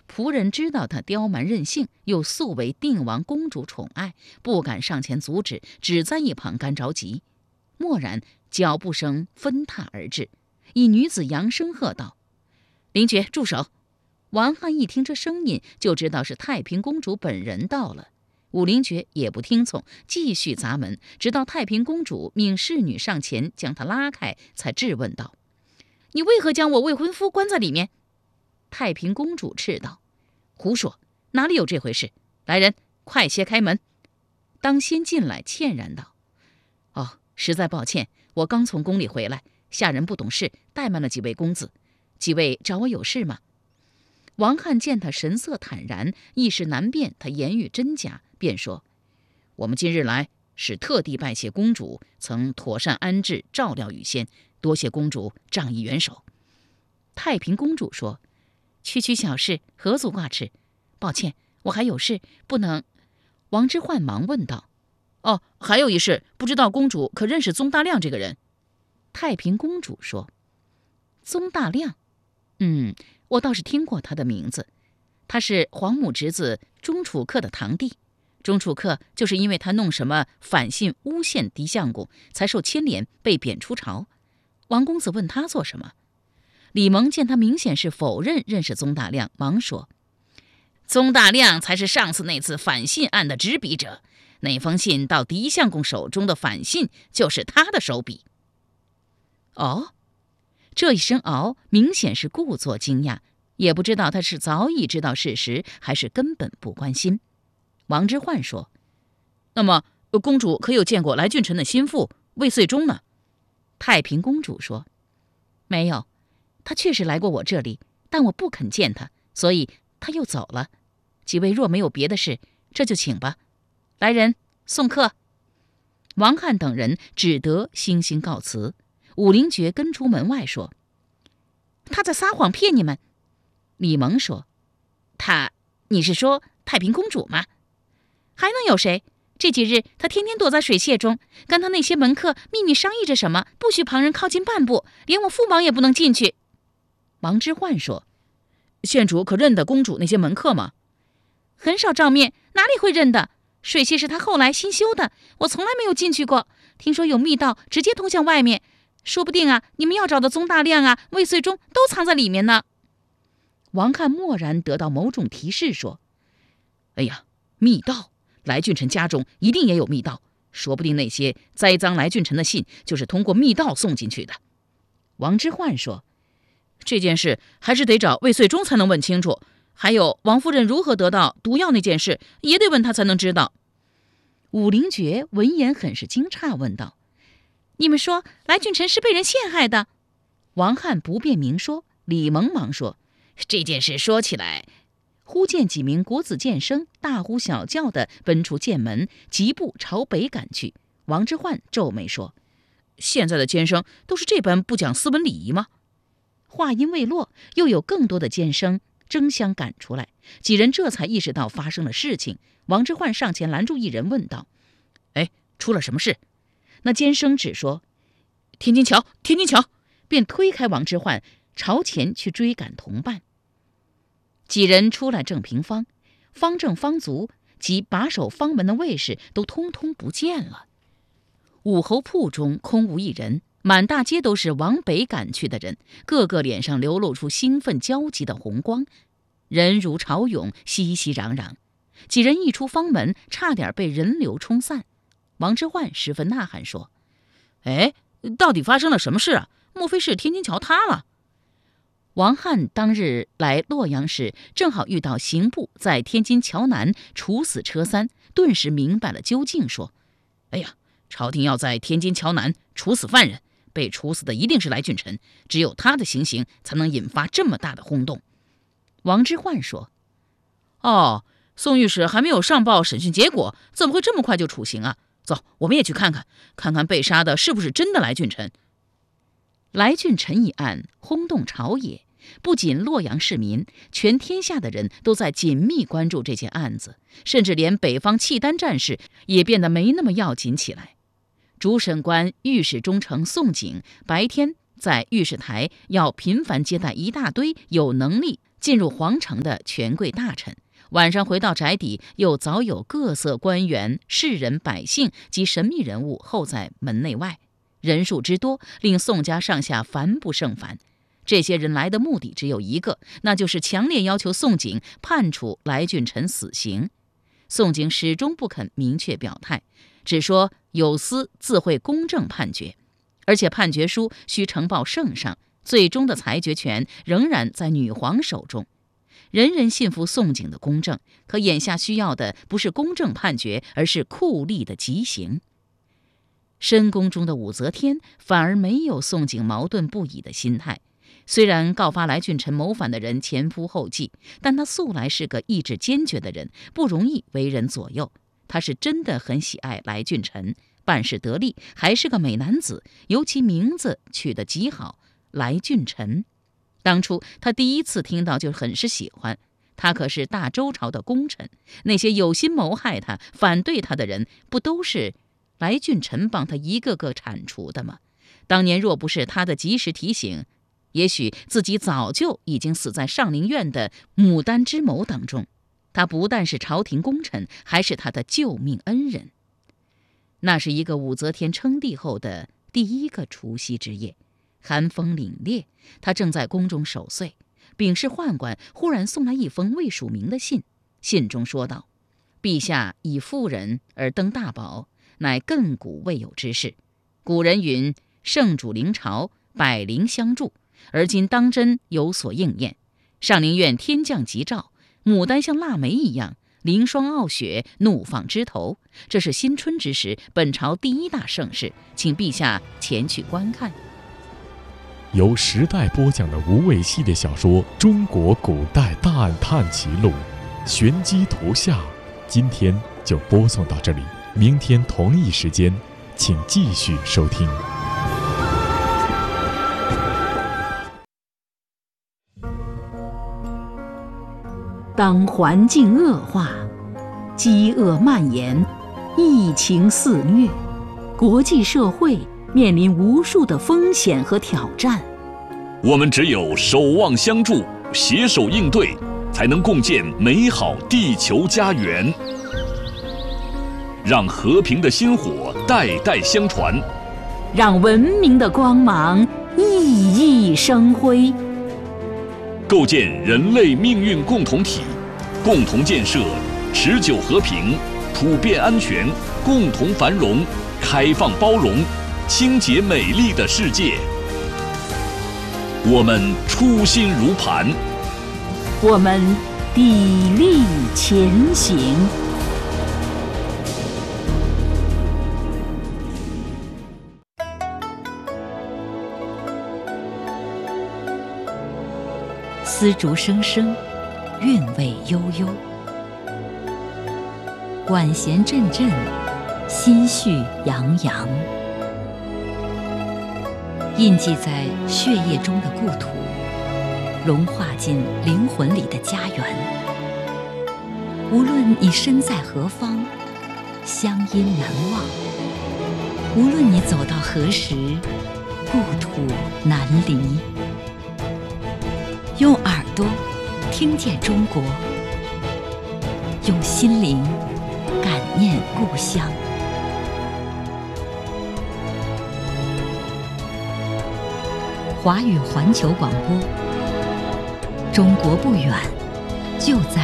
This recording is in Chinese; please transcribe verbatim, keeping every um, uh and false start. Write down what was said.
仆人知道他刁蛮任性，又素为定王公主宠爱，不敢上前阻止，只在一旁干着急。蓦然脚步声纷踏而至，一女子扬声喝道：“林觉，住手！”王翰一听这声音，就知道是太平公主本人到了。武灵觉也不听从，继续砸门，直到太平公主命侍女上前将他拉开，才质问道：“你为何将我未婚夫关在里面？”太平公主斥道：“胡说，哪里有这回事？来人，快些开门！”当先进来歉然道：“哦，实在抱歉，我刚从宫里回来，下人不懂事，怠慢了几位公子。几位找我有事吗？”王翰见他神色坦然，一时难辨他言语真假，便说：“我们今日来是特地拜谢公主曾妥善安置照料雨仙，多谢公主仗义援手。”太平公主说：“区区小事，何足挂齿？抱歉，我还有事，不能。”王之涣忙问道：“哦，还有一事，不知道公主可认识宗大亮这个人？”太平公主说：“宗大亮，嗯，我倒是听过他的名字。他是皇母侄子钟楚客的堂弟。钟楚客就是因为他弄什么反信诬陷狄相公，才受牵连被贬出朝。王公子问他做什么？”李蒙见他明显是否认认识宗大亮，忙说：“宗大亮才是上次那次反信案的执笔者，那封信到狄相公手中的反信就是他的手笔。”哦，这一声哦，明显是故作惊讶，也不知道他是早已知道事实，还是根本不关心。王之涣说：“那么公主可有见过来俊臣的心腹魏遂忠呢？”太平公主说：“没有，他确实来过我这里，但我不肯见他，所以他又走了。几位若没有别的事，这就请吧。来人，送客。”王翰等人只得悻悻告辞。武灵觉跟出门外说：“他在撒谎骗你们。”李蒙说：“他，你是说太平公主吗？还能有谁？这几日他天天躲在水榭中，跟他那些门客秘密商议着什么，不许旁人靠近半步，连我父王也不能进去。”王之涣说：“县主可认得公主那些门客吗？”“很少照面，哪里会认得？水榭是他后来新修的，我从来没有进去过。听说有密道直接通向外面，说不定啊，你们要找的宗大亮啊、魏遂忠都藏在里面呢。”王翰蓦然得到某种提示，说：“哎呀，密道！来俊臣家中一定也有密道，说不定那些栽赃来俊臣的信就是通过密道送进去的。”王之涣说：“这件事还是得找魏遂忠才能问清楚，还有王夫人如何得到毒药那件事，也得问他才能知道。”武灵觉闻言很是惊诧，问道：“你们说来俊臣是被人陷害的？”王翰不便明说。李蒙忙说：“这件事说起来……”忽见几名国子监生大呼小叫地奔出监门，疾步朝北赶去。王之涣皱眉说：“现在的监生都是这般不讲斯文礼仪吗？”话音未落，又有更多的监生争相赶出来，几人这才意识到发生了事情。王之涣上前拦住一人，问道：“哎，出了什么事？”那监生只说：“天津桥，天津桥！”便推开王之涣，朝前去追赶同伴。几人出来正平方，方正、方卒及把守方门的卫士都通通不见了。武侯铺中空无一人，满大街都是往北赶去的人，个个脸上流露出兴奋焦急的红光，人如潮涌，熙熙攘攘。几人一出方门，差点被人流冲散。王之涣十分呐喊说：“哎，到底发生了什么事啊？莫非是天津桥塌了？”王翰当日来洛阳时，正好遇到刑部在天津桥南处死车三，顿时明白了究竟，说：“哎呀，朝廷要在天津桥南处死犯人，被处死的一定是来俊臣，只有他的行刑才能引发这么大的轰动。”王之涣说：“哦，宋御史还没有上报审讯结果，怎么会这么快就处刑啊？走，我们也去看看，看看被杀的是不是真的来俊臣。”来俊臣一案轰动朝野，不仅洛阳市民，全天下的人都在紧密关注这件案子，甚至连北方契丹战事也变得没那么要紧起来。主审官御史中丞宋璟白天在御史台要频繁接待一大堆有能力进入皇城的权贵大臣，晚上回到宅邸，又早有各色官员、士人、百姓及神秘人物候在门内外，人数之多，令宋家上下烦不胜烦。这些人来的目的只有一个，那就是强烈要求宋璟判处来俊臣死刑。宋璟始终不肯明确表态，只说有司自会公正判决，而且判决书需呈报圣上，最终的裁决权仍然在女皇手中。人人信服宋璟的公正，可眼下需要的不是公正判决，而是酷吏的极刑。深宫中的武则天反而没有宋璟矛盾不已的心态。虽然告发来俊臣谋反的人前仆后继，但他素来是个意志坚决的人，不容易为人左右。他是真的很喜爱来俊臣，办事得力，还是个美男子，尤其名字取得极好，来俊臣。当初他第一次听到就很是喜欢。他可是大周朝的功臣，那些有心谋害他、反对他的人，不都是来俊臣帮他一个个铲除的吗？当年若不是他的及时提醒，也许自己早就已经死在上林苑的牡丹之谋当中。他不但是朝廷功臣，还是他的救命恩人。那是一个武则天称帝后的第一个除夕之夜，寒风凛冽，他正在宫中守岁。秉事宦官忽然送来一封未署名的信，信中说道：陛下以妇人而登大宝，乃亘古未有之事。古人云：圣主临朝，百灵相助，而今当真有所应验。上林苑天降吉兆，牡丹像腊梅一样，凌霜傲雪，怒放枝头。这是新春之时，本朝第一大盛事，请陛下前去观看。 由时代播讲的无畏系列小说《中国古代大案探奇录》，玄机图下，今天就播送到这里。明天同一时间，请继续收听。 当环境恶化，饥饿蔓延，疫情肆虐，国际社会面临无数的风险和挑战， 我们只有守望相助，携手应对，才能共建美好地球家园。让和平的薪火代代相传， 让文明的光芒熠熠生辉， 构建人类命运共同体，共同建设持久和平、普遍安全、共同繁荣、开放包容、清洁美丽的世界。我们初心如磐， 我们砥砺前行。丝竹声声，韵味悠悠，管弦阵阵，心绪洋洋。印记在血液中的故土，融化进灵魂里的家园。无论你身在何方，乡音难忘；无论你走到何时，故土难离。用耳朵听见中国，用心灵感念故乡。华语环球广播，中国不远，就在